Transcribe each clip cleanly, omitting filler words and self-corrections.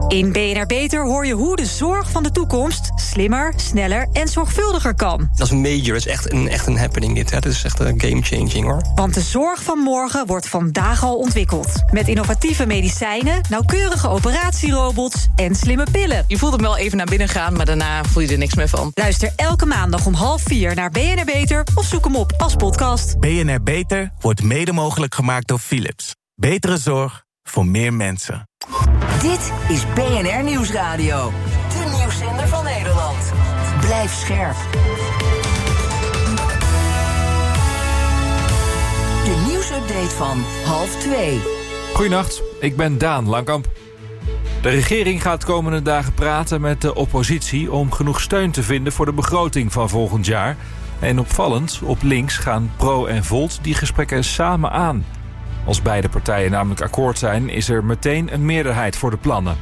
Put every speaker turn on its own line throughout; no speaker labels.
In BNR Beter hoor je hoe de zorg van de toekomst slimmer, sneller en zorgvuldiger kan.
Dat is major, dat is echt een happening dit. Hè. Dat is echt een game-changing, hoor.
Want de zorg van morgen wordt vandaag al ontwikkeld. Met innovatieve medicijnen, nauwkeurige operatierobots en slimme pillen.
Je voelt hem wel even naar binnen gaan, maar daarna voel je er niks meer van.
Luister elke maandag om 3:30 naar BNR Beter of zoek hem op als podcast.
BNR Beter wordt mede mogelijk gemaakt door Philips. Betere zorg voor meer mensen.
Dit is BNR Nieuwsradio. De nieuwszender van Nederland. Blijf scherp. De nieuwsupdate van 1:30.
Goedenacht, ik ben Daan Langkamp. De regering gaat komende dagen praten met de oppositie om genoeg steun te vinden voor de begroting van volgend jaar. En opvallend, op links gaan Pro en Volt die gesprekken samen aan. Als beide partijen namelijk akkoord zijn, is er meteen een meerderheid voor de plannen.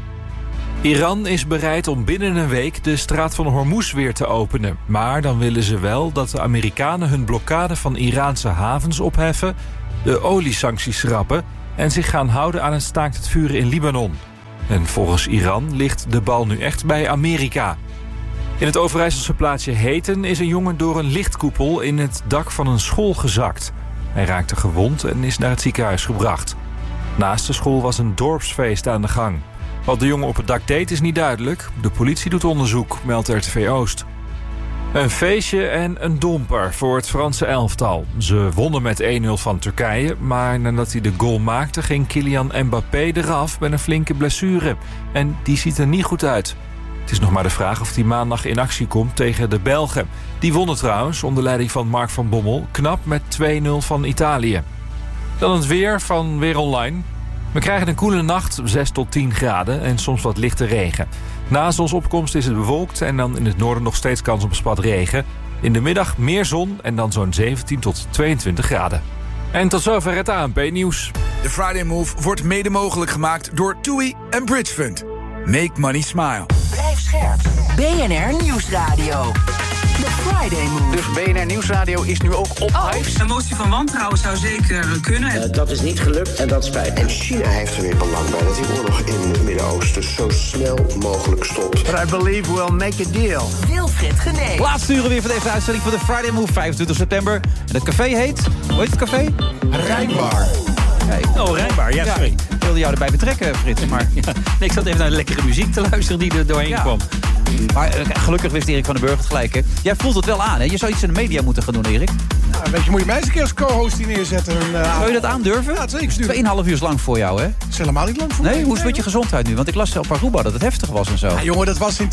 Iran is bereid om binnen een week de straat van Hormuz weer te openen. Maar dan willen ze wel dat de Amerikanen hun blokkade van Iraanse havens opheffen, de oliesancties schrappen en zich gaan houden aan het staakt het vuren in Libanon. En volgens Iran ligt de bal nu echt bij Amerika. In het Overijsselse plaatsje Heten is een jongen door een lichtkoepel in het dak van een school gezakt. Hij raakte gewond en is naar het ziekenhuis gebracht. Naast de school was een dorpsfeest aan de gang. Wat de jongen op het dak deed is niet duidelijk. De politie doet onderzoek, meldt RTV Oost. Een feestje en een domper voor het Franse elftal. Ze wonnen met 1-0 van Turkije, maar nadat hij de goal maakte ging Kylian Mbappé eraf met een flinke blessure. En die ziet er niet goed uit. Het is nog maar de vraag of hij maandag in actie komt tegen de Belgen. Die wonnen trouwens, onder leiding van Mark van Bommel, knap met 2-0 van Italië. Dan het weer van Weer Online. We krijgen een koele nacht, 6 tot 10 graden en soms wat lichte regen. Na zonsopkomst is het bewolkt en dan in het noorden nog steeds kans op een spat regen. In de middag meer zon en dan zo'n 17 tot 22 graden. En tot zover het ANP-nieuws.
De Friday Move wordt mede mogelijk gemaakt door TUI en Bridge Fund. Make money smile.
Blijf scherp. BNR Nieuwsradio. The Friday Move.
Dus BNR Nieuwsradio is nu ook op hype.
Een motie van wantrouwen zou zeker kunnen.
Dat is niet gelukt en dat spijt. En China heeft er weer belang bij dat die oorlog in het Midden-Oosten zo snel mogelijk stopt.
But I believe we'll make a deal.
Wilfried Genee.
Laatste uren weer van deze uitzending van de Friday Move, 25 september. En het café heet, hoe heet het café?
Rijnbar.
Kijk.
Oh, Rijnbaar, ja, sorry.
Ik wilde jou erbij betrekken, Frits, maar...
Ja. Nee, ik zat even naar de lekkere muziek te luisteren die er doorheen kwam.
Maar gelukkig wist Erik van den Burg het gelijk, hè? Jij voelt het wel aan, hè? Je zou iets in de media moeten gaan doen, Erik.
Nou, weet je, moet je mij eens een keer als co-host hier neerzetten.
Zou je dat aandurven?
Ja, zeker.
2,5 uur is lang voor jou, hè?
Dat is helemaal niet lang voor mij.
Nee, hoe is het met je gezondheid nu? Want ik las op Aruba dat het heftig was en zo.
Ja, jongen, dat was in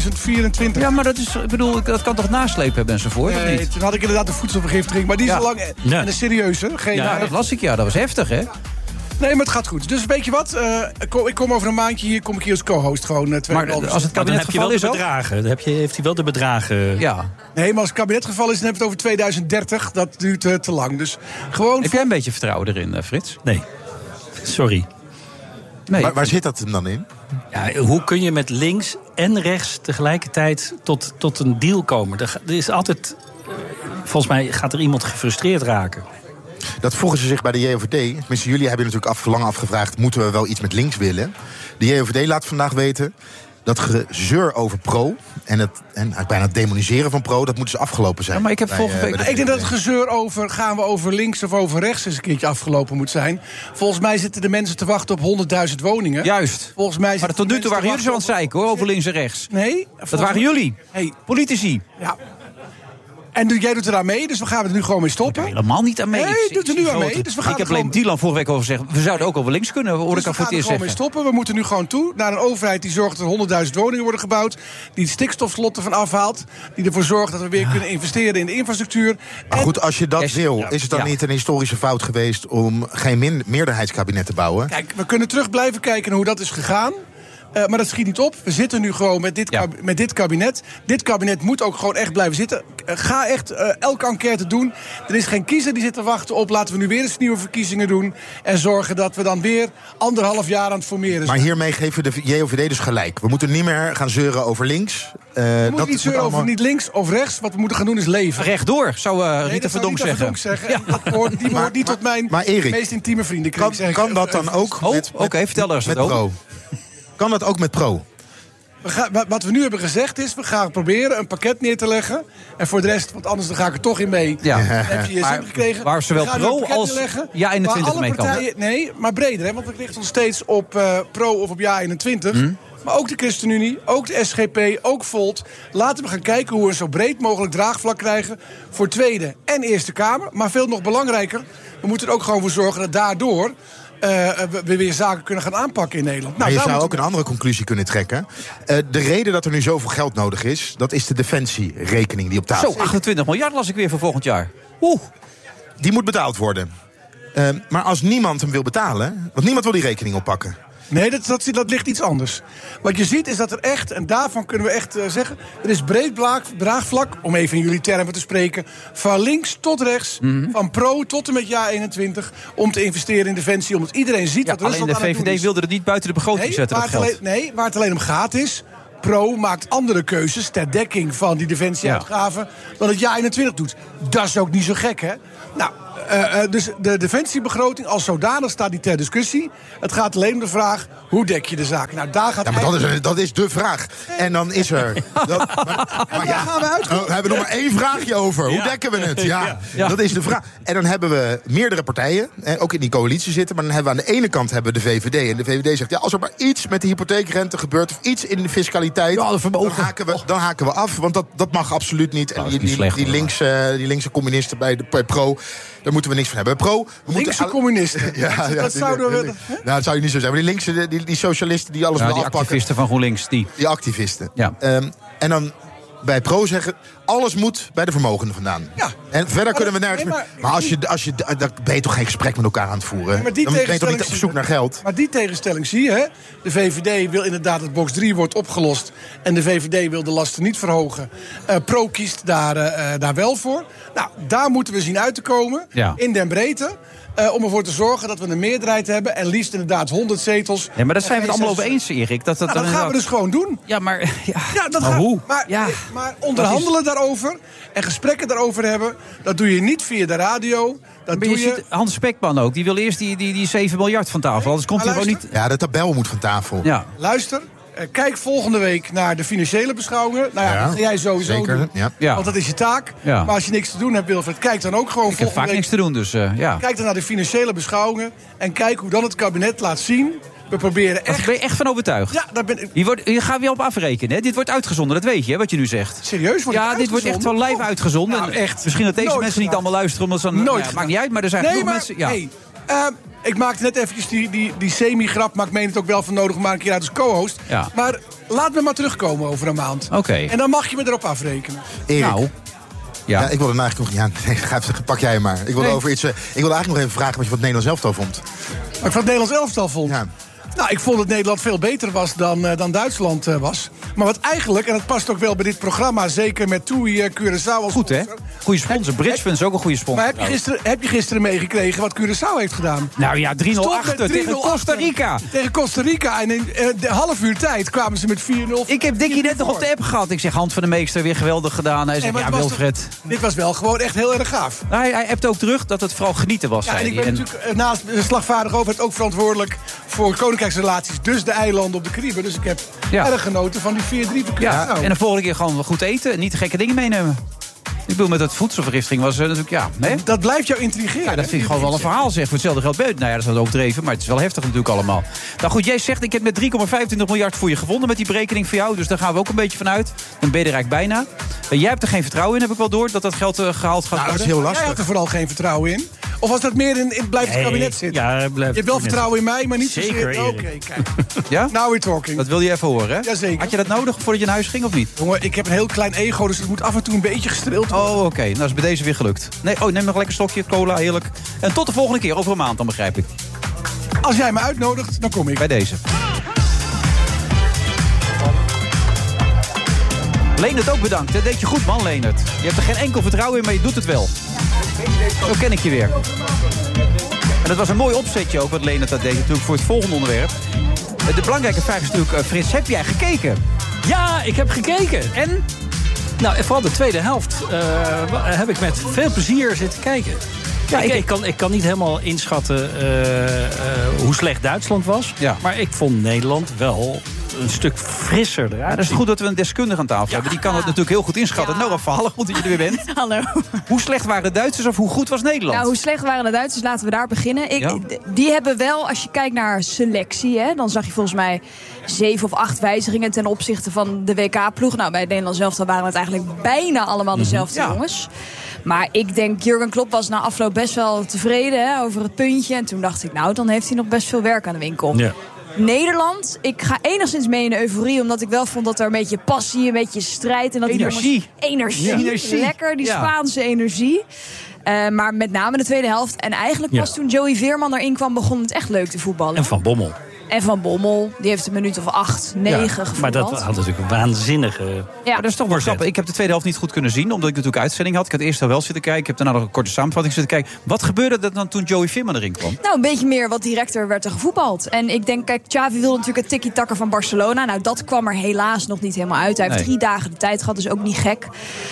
2024.
Ja, maar dat is, ik bedoel, dat kan toch naslepen hebben enzovoort, of niet?
Toen had ik inderdaad de voedselvergiftiging, maar die is al lang...
Ja.
En een serieuze.
Ja, dat las ik, ja. Dat was heftig, hè?
Nee, maar het gaat goed. Dus weet je wat? Ik kom over een maandje hier, kom ik hier als co-host gewoon.
Maar als het kabinetgeval is ook?
Heeft hij wel de bedragen?
Ja.
Nee, maar als het kabinetgeval is, dan hebben we het over 2030. Dat duurt te lang. Dus gewoon...
Heb jij een beetje vertrouwen erin, Frits?
Nee. Sorry.
Nee.
Waar zit dat hem dan in?
Ja, hoe kun je met links en rechts tegelijkertijd tot een deal komen? Er is altijd... Volgens mij gaat er iemand gefrustreerd raken.
Dat vroegen ze zich bij de JOVD. Tenminste, jullie hebben natuurlijk lang afgevraagd... moeten we wel iets met links willen? De JOVD laat vandaag weten... dat gezeur over pro en bijna het demoniseren van pro... dat moet dus afgelopen zijn.
Ja, maar ik heb vorige week...
Ik denk dat het gezeur over... gaan we over links of over rechts... eens een keertje afgelopen moet zijn. Volgens mij zitten de mensen te wachten op 100.000 woningen.
Juist.
Volgens mij
maar tot nu toe waren jullie zo aan het zeiken, hoor, over links en rechts.
Nee.
Dat waren jullie.
Hey.
Politici.
Ja. En jij doet er aan mee, dus we gaan er nu gewoon mee stoppen.
Helemaal niet aan mee.
Nee, doet er nu aan mee. Dus we gaan
ik heb alleen Dylan vorige week over gezegd... we zouden ook over links kunnen, hoor
dus
ik al voor het eerst zeggen.
We gaan er gewoon mee stoppen. We moeten nu gewoon toe naar een overheid die zorgt dat er 100.000 woningen worden gebouwd. Die de stikstofslotten van afhaalt. Die ervoor zorgt dat we weer kunnen investeren in de infrastructuur.
Maar goed, als je dat wil, is het dan niet een historische fout geweest... om geen meerderheidskabinet te bouwen?
Kijk, we kunnen terug blijven kijken naar hoe dat is gegaan. Maar dat schiet niet op. We zitten nu gewoon met dit kabinet. Dit kabinet moet ook gewoon echt blijven zitten. Ga echt elke enquête doen. Er is geen kiezer die zit te wachten op... laten we nu weer eens nieuwe verkiezingen doen... en zorgen dat we dan weer 1,5 jaar aan het formeren zijn.
Maar hiermee geven we de JOVD dus gelijk. We moeten niet meer gaan zeuren over links.
We moeten niet zeuren over niet links of rechts. Wat we moeten gaan doen is leven.
Rechtdoor, zou Rita Verdonk zeggen.
Ja. Die behoort niet tot mijn
Erik,
meest intieme vriendenkring.
Kan dat dan ook?
Oké, vertel eens
met pro. Kan dat ook met Pro?
Wat we nu hebben gezegd is, we gaan proberen een pakket neer te leggen. En voor de rest, want anders dan ga ik er toch in mee.
Ja.
Heb je zin gekregen.
Waar zowel Pro als JA21 mee kan.
Nee, maar breder. Hè, want we richten ons steeds op Pro of op JA21. Maar ook de ChristenUnie, ook de SGP, ook Volt. Laten we gaan kijken hoe we een zo breed mogelijk draagvlak krijgen voor Tweede en Eerste Kamer. Maar veel nog belangrijker, we moeten er ook gewoon voor zorgen dat daardoor we weer zaken kunnen gaan aanpakken in Nederland.
Nou, je zou ook een andere conclusie kunnen trekken. De reden dat er nu zoveel geld nodig is, dat is de defensierekening die op tafel is.
Zo, 28 miljard las ik weer voor volgend jaar.
Die moet betaald worden. Maar als niemand hem wil betalen, want niemand wil die rekening oppakken.
Nee, dat ligt iets anders. Wat je ziet is dat er echt, en daarvan kunnen we echt zeggen, er is breed draagvlak, om even in jullie termen te spreken, van links tot rechts, van Pro tot en met JA21, om te investeren in defensie, omdat iedereen ziet wat Rusland aan het doen is.
Alleen de VVD wilde het niet buiten de begroting zetten, dat geld.
Waar het alleen om gaat is, Pro maakt andere keuzes ter dekking van die defensieuitgaven dan het JA21 doet. Dat is ook niet zo gek, hè? Nou, dus de defensiebegroting als zodanig staat niet ter discussie. Het gaat alleen om de vraag, hoe dek je de zaak? Nou, daar gaat
dat is de vraag. En dan is er... We hebben nog maar één vraagje over. Hoe dekken we het? Ja, dat is de vraag. En dan hebben we meerdere partijen, ook in die coalitie zitten. Maar dan hebben we aan de ene kant hebben we de VVD. En de VVD zegt, als er maar iets met de hypotheekrente gebeurt, of iets in de fiscaliteit, dan haken we af. Want dat mag absoluut niet. En die linkse communisten bij Pro, daar moeten we niks van hebben. Pro,
linkse communisten. Dat zouden we...
dat zou je niet zo zeggen. Maar die linkse, die socialisten die alles willen afpakken.
Die activisten van GroenLinks. Die
activisten.
Ja.
En dan bij Pro zeggen, alles moet bij de vermogenden vandaan. Ja. En verder kunnen we nergens meer. Maar dan ben je toch geen gesprek met elkaar aan het voeren? Dan ben je toch niet op zoek naar geld?
Maar die tegenstelling zie je, hè? De VVD wil inderdaad dat box 3 wordt opgelost. En de VVD wil de lasten niet verhogen. Pro kiest daar wel voor. Nou, daar moeten we zien uit te komen. Ja. In den breedte. Om ervoor te zorgen dat we een meerderheid hebben. En liefst inderdaad 100 zetels.
Ja, maar daar zijn we het allemaal over eens, Erik. Dat
gaan we dus gewoon doen.
Ja, maar...
hoe? Maar onderhandelen daarover en gesprekken daarover hebben, dat doe je niet via de radio. Dat doe je
ziet Hans Spekman ook. Die wil eerst die 7 miljard van tafel. Anders komt hij gewoon niet...
Ja, de tabel moet van tafel.
Ja.
Luister. Kijk volgende week naar de financiële beschouwingen. Nou ja, dat ga jij sowieso doen. Ja. Want dat is je taak. Ja. Maar als je niks te doen hebt, Wilfred, kijk dan ook gewoon volgende week.
Ik heb vaak niks te doen, dus ja.
Kijk dan naar de financiële beschouwingen. En kijk hoe dan het kabinet laat zien. We proberen echt...
Ben je echt van overtuigd?
Ja, daar ben ik...
Hier gaan we weer op afrekenen. Hè? Dit wordt uitgezonden, dat weet je, hè, wat je nu zegt.
Serieus?
Dit wordt echt van live uitgezonden. Nou, echt. Misschien dat deze mensen niet allemaal luisteren. Omdat ze maakt niet uit, maar er zijn genoeg mensen... Ja.
Ik maakte net eventjes die semi-grap, maar ik meen het ook wel van nodig om maar een keer uit als co-host. Ja. Maar laat me maar terugkomen over een maand.
Oké.
En dan mag je me erop afrekenen.
Erik. Nou. Ja, ik wilde eigenlijk nog... pak jij maar. Ik wilde eigenlijk nog even vragen wat je van het Nederlands elftal vond.
Wat ik van het Nederlands elftal vond? Ja. Nou, ik vond dat Nederland veel beter was dan Duitsland was. Maar wat eigenlijk, en dat past ook wel bij dit programma, zeker met TUI Curaçao als
goed, hè? Goeie sponsor. Bridgefund is ook een goede sponsor.
Maar heb je gisteren meegekregen wat Curaçao heeft gedaan?
Nou ja, 3-0 achter tegen Costa Rica.
Tegen Costa Rica. En in de half uur tijd kwamen ze met 4-0.
Ik heb Dickie net nog op de app gehad. Ik zeg, Hand van de Meester, weer geweldig gedaan. Hij zegt, Wilfred.
Dit was wel gewoon echt heel erg gaaf.
Nou, hij appt ook terug dat het vooral genieten was.
Ja, en ik ben natuurlijk naast de slagvaardig overheid ook verantwoordelijk voor koninkrijksrelaties. Dus de eilanden op de Cariben. Dus ik heb erg genoten van die 4-3 van Curaçao. Ja,
en de volgende keer gewoon goed eten en niet de gekke dingen meenemen. Ik bedoel, met dat voedselvergiftiging was natuurlijk,
Dat blijft jou intrigeren.
Ja, dat vind ik gewoon wel een verhaal, zeg. Voor hetzelfde geld buiten. Nou ja, dat is wel overdreven, maar het is wel heftig natuurlijk allemaal. Nou goed, jij zegt, ik heb met 3,25 miljard voor je gevonden met die berekening voor jou. Dus daar gaan we ook een beetje vanuit. Dan ben je er eigenlijk bijna. Jij hebt er geen vertrouwen in, heb ik wel door, dat geld gehaald gaat worden.
Dat is heel lastig. Jij hebt er vooral geen vertrouwen in. Of was dat meer in blijft het kabinet zitten?
Ja,
je hebt wel vertrouwen in mij, maar niet
zeker.
Oké, kijk.
Ja?
Now we're talking.
Dat wil je even horen, hè?
Jazeker.
Had je dat nodig voordat je naar huis ging, of niet?
Jongen, ik heb een heel klein ego, dus het moet af en toe een beetje gestreeld worden.
Oh, oké. Nou is bij deze weer gelukt. Neem nog een lekker stokje, cola, heerlijk. En tot de volgende keer, over een maand dan, begrijp ik.
Als jij me uitnodigt, dan kom ik.
Bij deze. Leendert ook bedankt. Dat deed je goed, man, Leendert. Je hebt er geen enkel vertrouwen in, maar je doet het wel. Zo ken ik je weer. En dat was een mooi opzetje ook, wat Leendert dat deed, natuurlijk voor het volgende onderwerp. De belangrijke vraag is natuurlijk, Frits, heb jij gekeken?
Ja, ik heb gekeken.
En?
Nou, vooral de tweede helft heb ik met veel plezier zitten kijken. Ja, ik kan niet helemaal inschatten hoe slecht Duitsland was. Ja. Maar ik vond Nederland wel een stuk frisser eruit.
Ja, dat is goed dat we een deskundige aan tafel hebben. Die kan het natuurlijk heel goed inschatten. Noah Verhalle, goed dat je er weer bent.
Hallo.
Hoe slecht waren de Duitsers of hoe goed was Nederland?
Nou, hoe slecht waren de Duitsers? Laten we daar beginnen. Die hebben wel, als je kijkt naar selectie, hè, dan zag je volgens mij 7 of 8 wijzigingen ten opzichte van de WK-ploeg. Nou, bij het Nederland zelf waren het eigenlijk bijna allemaal dezelfde jongens. Maar ik denk, Jurgen Klopp was na afloop best wel tevreden over het puntje. En toen dacht ik, nou, dan heeft hij nog best veel werk aan de winkel. Ja. Nederland, ik ga enigszins mee in de euforie, omdat ik wel vond dat er een beetje passie, een beetje strijd en dat
energie.
Energie. Lekker, die Spaanse energie. Maar met name de tweede helft. En eigenlijk pas toen Joey Veerman erin kwam, begon het echt leuk te voetballen.
En Van Bommel,
die heeft een minuut of 8, 9 gevoetbald.
Maar dat had natuurlijk een waanzinnige...
Ja, dat is toch wel grappig. Ik heb de tweede helft niet goed kunnen zien, omdat ik natuurlijk uitzending had. Ik had eerst wel zitten kijken. Ik heb daarna nog een korte samenvatting zitten kijken. Wat gebeurde er dan toen Joey Veerman erin kwam?
Nou, een beetje meer wat directer werd er gevoetbald. En ik denk, kijk, Xavi wilde natuurlijk het tiki-taka van Barcelona. Nou, dat kwam er helaas nog niet helemaal uit. Hij heeft 3 dagen de tijd gehad, dus ook niet gek.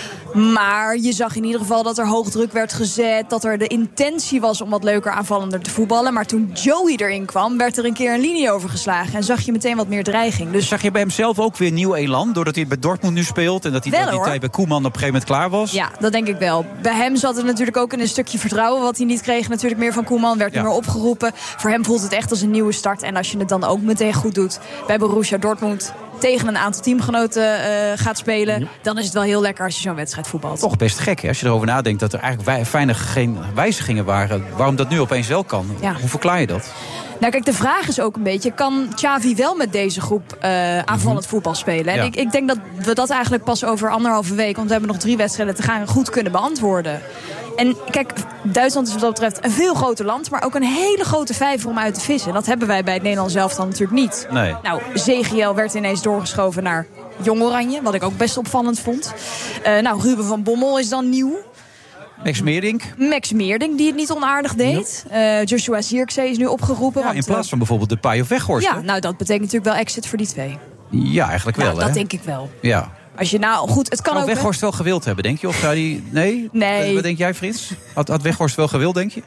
Maar je zag in ieder geval dat er hoog druk werd gezet. Dat er de intentie was om wat leuker aanvallender te voetballen. Maar toen Joey erin kwam, werd er een keer een linie overgeslagen. En zag je meteen wat meer dreiging. Dus
zag je bij hem zelf ook weer nieuw elan? Doordat hij bij Dortmund nu speelt. En dat hij die tijd bij Koeman op een gegeven moment klaar was?
Ja, dat denk ik wel. Bij hem zat het natuurlijk ook in een stukje vertrouwen. Wat hij niet kreeg natuurlijk meer van Koeman. Werd niet meer opgeroepen. Voor hem voelt het echt als een nieuwe start. En als je het dan ook meteen goed doet bij Borussia Dortmund, tegen een aantal teamgenoten gaat spelen, dan is het wel heel lekker als je zo'n wedstrijd voetbalt.
Toch best gek, hè? Als je erover nadenkt dat er eigenlijk geen wijzigingen waren. Waarom dat nu opeens wel kan? Ja. Hoe verklaar je dat?
Nou kijk, de vraag is ook een beetje, kan Xavi wel met deze groep aanvallend voetbal spelen? En ik denk dat we dat eigenlijk pas over 1,5 week, want we hebben nog 3 wedstrijden te gaan, goed kunnen beantwoorden. En kijk, Duitsland is wat dat betreft een veel groter land, maar ook een hele grote vijver om uit te vissen. Dat hebben wij bij het Nederlands elftal natuurlijk niet.
Nee.
Nou, Zegiel werd ineens doorgeschoven naar Jong Oranje, wat ik ook best opvallend vond. Nou, Ruben van Bommel is dan nieuw.
Max
Meerdink, die het niet onaardig deed. Joshua Zirkzee is nu opgeroepen.
Ja, in plaats van bijvoorbeeld Depay of Weghorst.
Ja, nou, dat betekent natuurlijk wel exit voor die 2.
Ja, eigenlijk wel,
dat denk ik wel.
Ja.
Als je nou goed, het kan
zou
ook.
Weghorst wel gewild hebben, denk je? Of zou die... Nee. Wat denk jij, Frits? Had Weghorst wel gewild, denk je?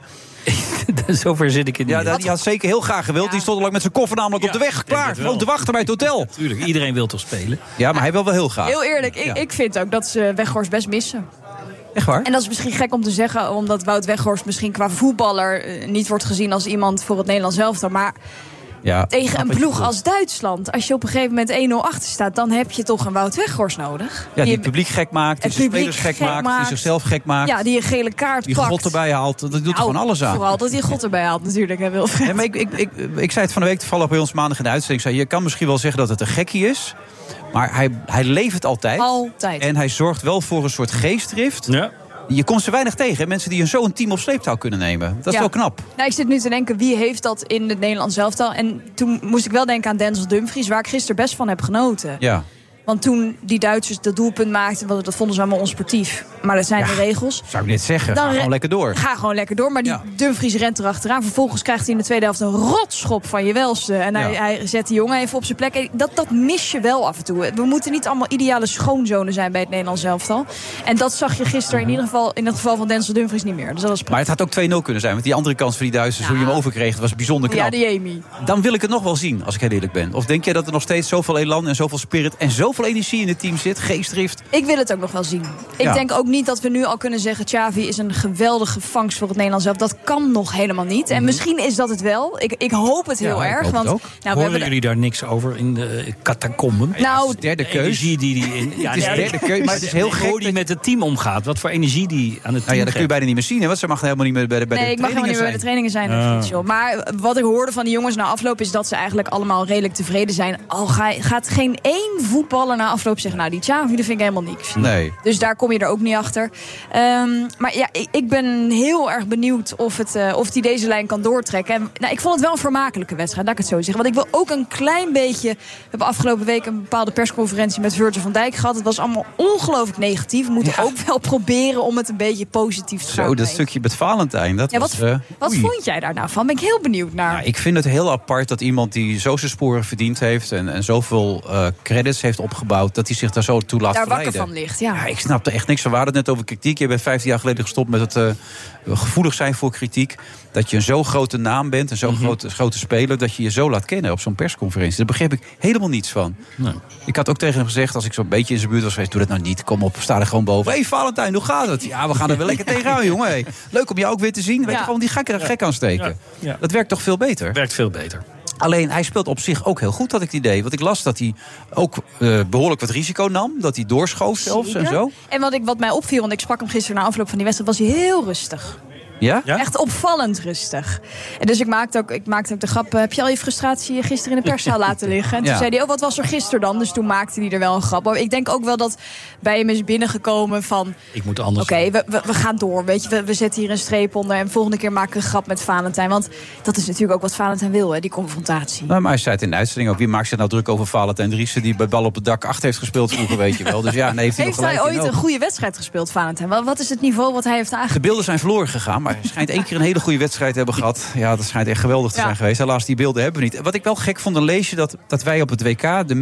Zover zit ik in.
Ja, die had zeker heel graag gewild. Ja. Die stond al lang met zijn koffer namelijk op de weg. Klaar, gewoon te wachten bij het hotel.
Natuurlijk, iedereen wil toch spelen?
Ja, maar hij wil wel heel graag.
Heel eerlijk, ik vind ook dat ze Weghorst best missen.
Echt waar?
En dat is misschien gek om te zeggen, omdat Wout Weghorst misschien qua voetballer niet wordt gezien als iemand voor het Nederlands elftal. Maar tegen een ploeg als Duitsland, als je op een gegeven moment 1-0 achter staat, dan heb je toch een Wout Weghorst nodig.
Ja, die het publiek gek maakt, die zijn spelers gek maakt, die zichzelf gek maakt.
Ja, die een gele kaart
die
pakt.
God erbij haalt, dat doet er gewoon alles aan.
Vooral dat hij God erbij haalt natuurlijk, hè, Wilfred.
Ja, maar ik zei het van de week toevallig bij ons maandag in de uitzending. Ik zei, je kan misschien wel zeggen dat het een gekkie is, maar hij levert altijd. En hij zorgt wel voor een soort geestdrift. Ja. Je komt ze weinig tegen, mensen die zo'n team op sleeptouw kunnen nemen. Dat is wel knap.
Nou, ik zit nu te denken, wie heeft dat in het Nederlands elftal? En toen moest ik wel denken aan Denzel Dumfries, waar ik gisteren best van heb genoten.
Ja.
Want toen die Duitsers dat doelpunt maakten, dat vonden ze allemaal onsportief. Maar dat zijn de regels.
Zou ik net zeggen, ga gewoon lekker door.
Ga gewoon lekker door, maar die Dumfries rent erachteraan. Vervolgens krijgt hij in de tweede helft een rotschop van je welste. En hij zet die jongen even op zijn plek. Dat mis je wel af en toe. We moeten niet allemaal ideale schoonzonen zijn bij het Nederlands elftal. En dat zag je gisteren in ieder geval in het geval van Denzel Dumfries niet meer. Dus dat was
maar het had ook 2-0 kunnen zijn. Want die andere kans van die Duitsers, hoe je hem overkreeg, was bijzonder knap.
Ja, die Amy.
Dan wil ik het nog wel zien, als ik heel eerlijk ben. Of denk jij dat er nog steeds zoveel elan en zoveel spirit en zoveel energie in het team zit, geestdrift?
Ik wil het ook nog wel zien. Ik denk ook niet dat we nu al kunnen zeggen, Xavi is een geweldige vangst voor het Nederlands elftal. Dat kan nog helemaal niet. En misschien is dat het wel. Ik hoop het heel erg.
Hoop
want
horen jullie daar niks over in de catacomben?
Nou,
de derde keus.
Energie die in,
het is de derde keus, maar het is heel gek
hoe die met het team omgaat. Wat voor energie die aan het team
dat kun je bijna niet meer zien. Hè? Want ze mag helemaal niet meer bij de trainingen zijn.
Nee, ik mag helemaal niet bij de trainingen zijn. Maar wat ik hoorde van die jongens na afloop is dat ze eigenlijk allemaal redelijk tevreden zijn. Al gaat geen één voetballer na afloop zeggen, nou die Xavi, dat vind ik helemaal niks.
Nee.
Dus daar kom je er ook niet achter. Maar ja, ik ben heel erg benieuwd of hij deze lijn kan doortrekken. En, ik vond het wel een vermakelijke wedstrijd, laat ik het zo zeggen. Want ik wil ook een klein beetje. We hebben afgelopen week een bepaalde persconferentie met Virgil van Dijk gehad. Het was allemaal ongelooflijk negatief. We moeten ook wel proberen om het een beetje positief te maken.
Zo, dat stukje met Valentijn.
Wat vond jij daar nou van? Ben ik heel benieuwd naar.
Nou, ik vind het heel apart dat iemand die zo zijn sporen verdiend heeft en zoveel credits heeft opgebouwd, dat hij zich daar zo toe laat verleiden.
Daar wakker van ligt, ja.
Ik snap er echt niks van waar. hadden het net over kritiek. Je bent 15 jaar geleden gestopt met het gevoelig zijn voor kritiek. Dat je een zo grote naam bent, een zo'n grote speler, dat je je zo laat kennen op zo'n persconferentie. Daar begreep ik helemaal niets van. Nee. Ik had ook tegen hem gezegd, als ik zo'n beetje in zijn buurt was geweest, doe dat nou niet. Kom op, sta er gewoon boven. Hé, Valentijn, hoe gaat het? Ja, we gaan er wel lekker tegenaan, jongen. Hey. Leuk om jou ook weer te zien. Weet je, gewoon die gek aansteken. Ja. Dat werkt toch veel beter?
Werkt veel beter.
Alleen, hij speelt op zich ook heel goed, had ik het idee. Want ik las dat hij ook behoorlijk wat risico nam. Dat hij doorschoof zelfs en zo.
En wat mij opviel, want ik sprak hem gisteren na afloop van die wedstrijd, was hij heel rustig.
Ja?
Echt opvallend rustig. En dus ik maakte ook de grap, heb je al je frustratie gisteren in de perszaal laten liggen? En toen zei hij, wat was er gisteren dan? Dus toen maakte hij er wel een grap. Maar ik denk ook wel dat bij hem is binnengekomen van,
ik moet anders.
Oké, we gaan door, weet je. We zetten hier een streep onder en volgende keer maken we een grap met Valentijn. Want dat is natuurlijk ook wat Valentijn wil, hè, die confrontatie.
Nou, maar hij zei het in de uitzending ook, wie maakt zich nou druk over Valentijn Driessen, die bij Bal op het Dak 8 heeft gespeeld vroeger, weet je wel. Dus ja, heeft
hij ooit een goede wedstrijd gespeeld, Valentijn? Wat is het niveau wat hij heeft aangegeven?
De beelden zijn verloren gegaan, maar hij schijnt 1 keer een hele goede wedstrijd te hebben gehad. Ja, dat schijnt echt geweldig te zijn geweest. Helaas, die beelden hebben we niet. Wat ik wel gek vond, dan lees je dat wij op het WK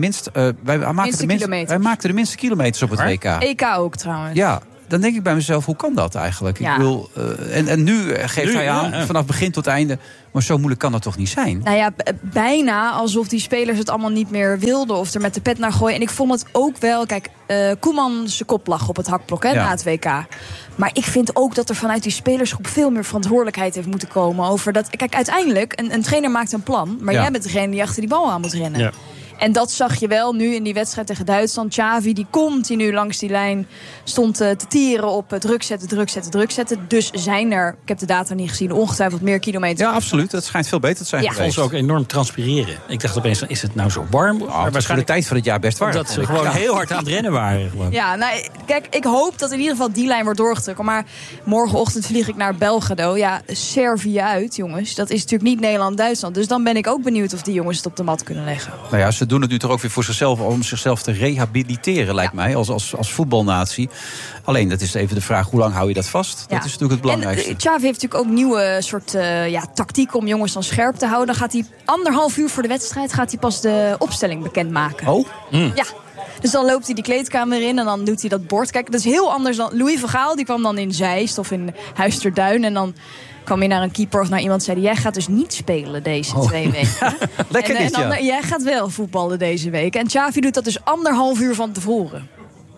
wij maakten de minste kilometers op het WK.
EK ook trouwens.
Ja. Dan denk ik bij mezelf, hoe kan dat eigenlijk? Ja. Ik bedoel, en nu geeft hij aan, vanaf begin tot einde, maar zo moeilijk kan dat toch niet zijn?
Nou ja, bijna alsof die spelers het allemaal niet meer wilden of er met de pet naar gooien. En ik vond het ook wel, kijk, Koeman zijn kop lag op het hakblok na het WK. Maar ik vind ook dat er vanuit die spelersgroep veel meer verantwoordelijkheid heeft moeten komen over dat. Kijk, uiteindelijk, een trainer maakt een plan, maar jij bent degene die achter die bal aan moet rennen. Ja. En dat zag je wel nu in die wedstrijd tegen Duitsland. Xavi die continu langs die lijn stond te tieren op druk zetten. Dus zijn er, ik heb de data niet gezien, ongetwijfeld meer kilometers.
Ja, absoluut. Dat schijnt veel beter te zijn geweest.
Ik vond ze ook enorm transpireren. Ik dacht opeens, is het nou zo warm?
Waarschijnlijk voor de tijd van het jaar best warm.
Dat ze gewoon heel hard aan het rennen waren. Gewoon.
Ja, nou, kijk, ik hoop dat in ieder geval die lijn wordt doorgetrokken. Maar morgenochtend vlieg ik naar Belgrado. Ja, Servië uit, jongens. Dat is natuurlijk niet Nederland-Duitsland. Dus dan ben ik ook benieuwd of die jongens het op de mat kunnen leggen.
Nou ja, ze doen het nu toch ook weer voor zichzelf, om zichzelf te rehabiliteren, lijkt mij, als voetbalnatie. Alleen, dat is even de vraag, hoe lang hou je dat vast? Dat is natuurlijk het belangrijkste.
En Xavi heeft natuurlijk ook nieuwe soort tactieken om jongens dan scherp te houden. Dan gaat hij 1,5 uur voor de wedstrijd pas de opstelling bekendmaken.
Oh?
Ja. Dus dan loopt hij die kleedkamer in en dan doet hij dat bord. Kijk, dat is heel anders dan Louis van Gaal. Die kwam dan in Zeist of in Huis ter Duin en dan kwam je naar een keeper of naar iemand en zei, jij gaat dus niet spelen deze 2 weken.
Lekker
en dan, jij gaat wel voetballen deze week. En Xavi doet dat dus 1,5 uur van tevoren.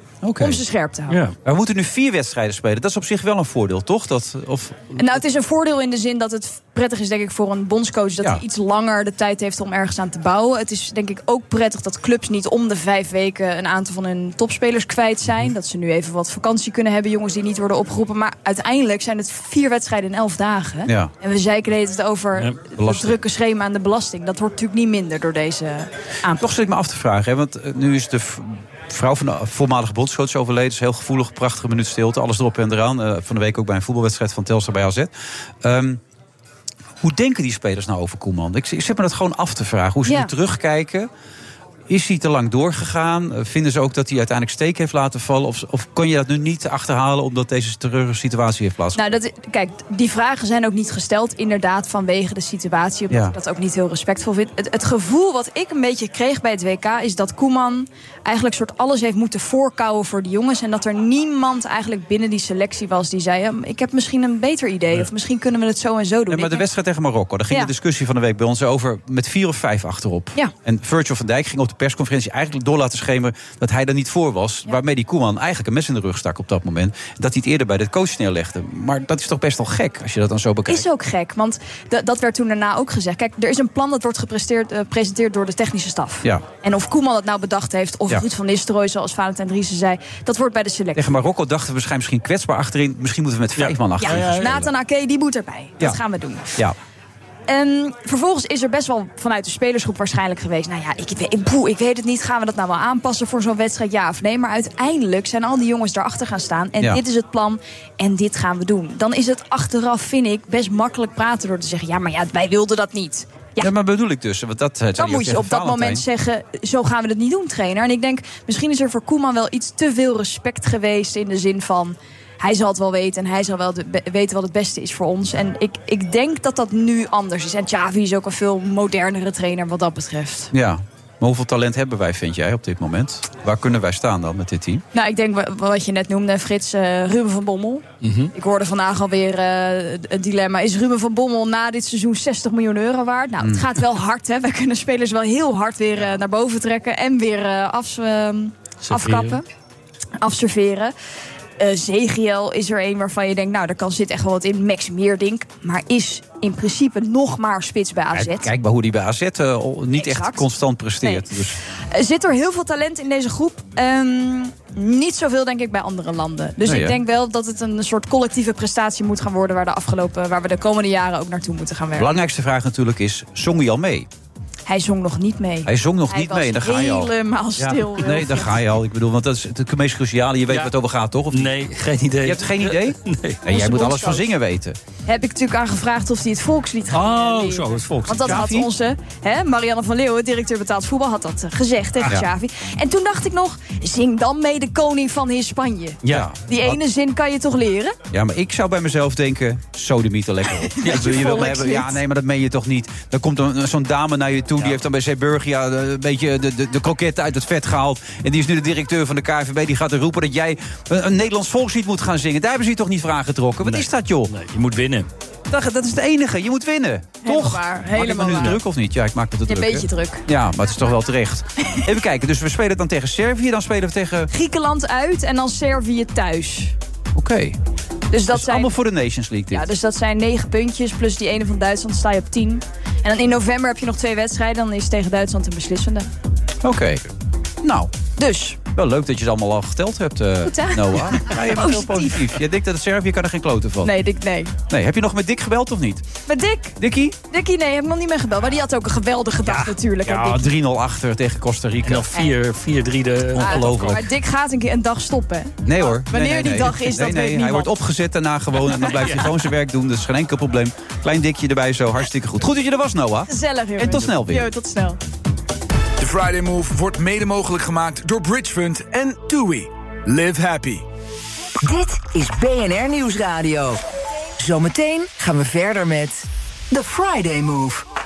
Om ze scherp te houden.
Ja. We moeten nu 4 wedstrijden spelen. Dat is op zich wel een voordeel, toch?
Nou, het is een voordeel in de zin dat het prettig is, denk ik, voor een bondscoach dat hij iets langer de tijd heeft om ergens aan te bouwen. Het is, denk ik, ook prettig dat clubs niet om de 5 weken een aantal van hun topspelers kwijt zijn. Dat ze nu even wat vakantie kunnen hebben, jongens die niet worden opgeroepen. Maar uiteindelijk zijn het 4 wedstrijden in 11 dagen. Ja. En we zeiken het over het drukke schema en de belasting. Dat wordt natuurlijk niet minder door deze aanpak.
Toch zit ik me af te vragen, hè, want nu is de vrouw van de voormalige bondscoach overleden. Is heel gevoelig, prachtige minuut stilte. Alles erop en eraan. Van de week ook bij een voetbalwedstrijd van Telstar bij AZ. Hoe denken die spelers nou over Koeman? Ik zit me dat gewoon af te vragen. Hoe ze nu terugkijken. Is hij te lang doorgegaan? Vinden ze ook dat hij uiteindelijk steek heeft laten vallen? Of kon je dat nu niet achterhalen omdat deze terreursituatie heeft plaatsgevonden?
Nou, kijk, die vragen zijn ook niet gesteld inderdaad vanwege de situatie. Omdat ik dat ook niet heel respectvol vind. Het gevoel wat ik een beetje kreeg bij het WK is dat Koeman eigenlijk soort alles heeft moeten voorkouwen voor de jongens. En dat er niemand eigenlijk binnen die selectie was die zei, ik heb misschien een beter idee. Ja. Of misschien kunnen we het zo en zo doen.
Ja, maar de wedstrijd tegen Marokko, daar ging de discussie van de week bij ons over met 4 of 5 achterop. Ja. En Virgil van Dijk ging op de persconferentie eigenlijk door laten schemeren dat hij er niet voor was. Ja. Waarmee die Koeman eigenlijk een mes in de rug stak op dat moment. Dat hij het eerder bij de coach neerlegde. Maar dat is toch best wel gek als je dat dan zo bekijkt.
Is ook gek, want dat werd toen daarna ook gezegd. Kijk, er is een plan dat wordt gepresenteerd door de technische staf. Ja. En of Koeman het nou bedacht heeft, of Ruud van Nistelrooy, zoals Valentijn Driessen zei, dat wordt bij de selectie.
Tegen Marokko dachten we misschien kwetsbaar achterin. Misschien moeten we met 5 man achterin spelen.
Nathan Ake, die moet erbij. Dat gaan we doen. Ja. En vervolgens is er best wel vanuit de spelersgroep waarschijnlijk geweest, nou ja, ik weet het niet, gaan we dat nou wel aanpassen voor zo'n wedstrijd, ja of nee? Maar uiteindelijk zijn al die jongens daarachter gaan staan en dit is het plan en dit gaan we doen. Dan is het achteraf, vind ik, best makkelijk praten door te zeggen, ja, maar wij wilden dat niet.
Ja, maar bedoel ik dus. Want
dan moet je op dat moment zeggen, zo gaan we het niet doen, trainer. En ik denk, misschien is er voor Koeman wel iets te veel respect geweest in de zin van, hij zal het wel weten en hij zal wel weten wat het beste is voor ons. En ik denk dat dat nu anders is. En Xavi is ook een veel modernere trainer wat dat betreft.
Ja. Maar hoeveel talent hebben wij, vind jij, op dit moment? Waar kunnen wij staan dan met dit team?
Nou, ik denk wat je net noemde, Frits, Ruben van Bommel.
Mm-hmm.
Ik hoorde vandaag alweer het dilemma. Is Ruben van Bommel na dit seizoen 60 miljoen euro waard? Nou, het gaat wel hard, hè. Wij kunnen spelers wel heel hard weer naar boven trekken. En weer afkappen. Afserveren. Zegiel is er een waarvan je denkt, nou, daar zit echt wel wat in. Max Meerdink, maar is in principe nog maar spits bij AZ.
Kijk maar hoe die bij AZ niet echt constant presteert.
Nee.
Dus.
Zit er heel veel talent in deze groep? Niet zoveel, denk ik, bij andere landen. Dus ik denk wel dat het een soort collectieve prestatie moet gaan worden... waar we de komende jaren ook naartoe moeten gaan werken.
De belangrijkste vraag natuurlijk is, zong hij al mee?
Hij zong nog niet mee.
Hij zong nog niet mee, dan ga je al.
Helemaal stil.
Ja, nee, dan ga je al. Ik bedoel, want dat is het meest cruciale. Je weet wat het over gaat, toch? Of
nee, geen idee.
Je hebt geen idee?
Nee.
En jij moet alles van zingen weten.
Heb ik natuurlijk aan gevraagd of hij het volkslied gaat leren.
Zo, het volkslied.
Want dat had onze Marianne van Leeuwen, directeur betaald voetbal, had dat gezegd tegen Xavi. En toen dacht ik nog, zing dan mee de koning van Hispanje.
Ja.
Die ene zin kan je toch leren?
Ja, maar ik zou bij mezelf denken, sodemieter lekker op. Wil je wel hebben? Ja, nee, maar dat meen je toch niet. Dan komt zo'n dame naar je toe, die heeft dan bij Zeeburgia een beetje de kroketten uit het vet gehaald. En die is nu de directeur van de KNVB. Die gaat er roepen dat jij een Nederlands volkslied moet gaan zingen. Daar hebben ze je toch niet voor aangetrokken? Wat is dat, joh?
Nee, je moet winnen.
Dat is het enige. Je moet winnen. Toch?
Helemaal
Maak ik me nu druk of niet? Ja, ik maak me te druk.
Een beetje druk.
Ja, maar het is toch wel terecht. Even kijken. Dus we spelen dan tegen Servië. Dan spelen we tegen...
Griekenland uit en dan Servië thuis.
Oké.
Dus dat zijn
allemaal voor de Nations League dit.
Ja, dus dat zijn 9 puntjes. Plus die ene van Duitsland sta je op 10. En dan in november heb je nog 2 wedstrijden. Dan is tegen Duitsland een beslissende.
Oké. Nou.
Dus.
Wel leuk dat je ze allemaal al geteld hebt, Noah. Ja, je bent heel positief. Je denkt dat het Servië kan er geen kloten van.
Nee, nee.
Nee, heb je nog met Dick gebeld of niet?
Met Dick?
Dickie?
Dickie, nee, heb ik nog niet meer gebeld. Maar die had ook een geweldige dag natuurlijk.
Ja, 3-0 achter tegen Costa Rica.
En dan 4-3 ongelooflijk.
Maar Dick gaat een keer een dag stoppen.
Nee hoor.
Wanneer die dag is, dat weet niemand.
Hij wordt opgezet daarna gewoon en dan blijft hij gewoon zijn werk doen. Dat is geen enkel probleem. Klein Dickje erbij zo, hartstikke goed. Goed dat je er was, Noah.
Gezellig, jongen.
En tot snel weer.
Jo, tot snel.
De Friday Move wordt mede mogelijk gemaakt door Bridge Fund en TUI. Live happy.
Dit is BNR Nieuwsradio. Zometeen gaan we verder met The Friday Move.